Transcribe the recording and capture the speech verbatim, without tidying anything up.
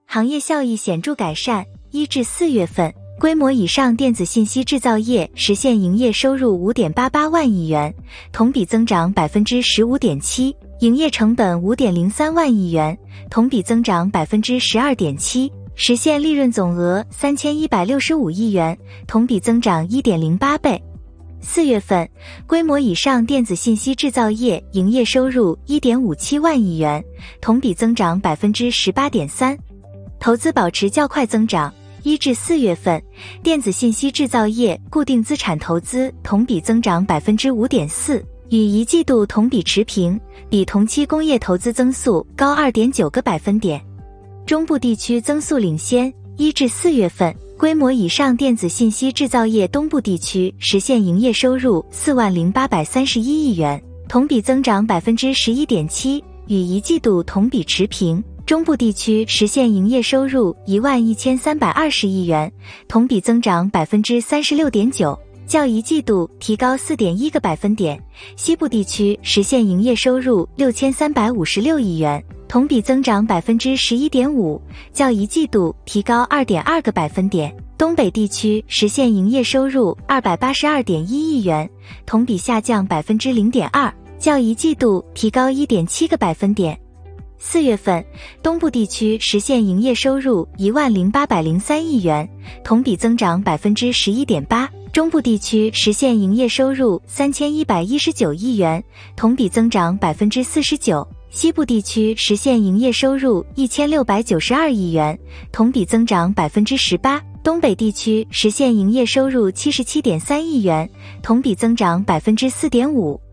行业效益显著改善。一至四月份，规模以上电子信息制造业实现营业收入 五点八八万亿元，同比增长 百分之十五点七， 营业成本 五点零三万亿元，同比增长 百分之十二点七， 实现利润总额三千一百六十五亿元，同比增长 一点零八倍。四月份，规模以上电子信息制造业营业收入 一点五七万亿元，同比增长 百分之十八点三， 投资保持较快增长。一至四月份，电子信息制造业固定资产投资同比增长 百分之五点四， 与一季度同比持平，比同期工业投资增速高 二点九个百分点。中部地区增速领先。一至四月份，规模以上电子信息制造业东部地区实现营业收入四万零八百三十一亿元，同比增长 百分之十一点七， 与一季度同比持平。中部地区实现营业收入一万一千三百二十亿元，同比增长 百分之三十六点九， 较一季度提高 四点一个百分点。西部地区实现营业收入六千三百五十六亿元，同比增长 百分之十一点五， 较一季度提高 二点二个百分点。东北地区实现营业收入二百八十二点一亿元，同比下降 百分之零点二， 较一季度提高 一点七个百分点。四月份，东部地区实现营业收入一万零八百零三亿元，同比增长 百分之十一点八。中部地区实现营业收入三千一百一十九亿元，同比增长 百分之四十九。西部地区实现营业收入一千六百九十二亿元，同比增长 百分之十八。东北地区实现营业收入七十七点三亿元，同比增长 百分之四点五。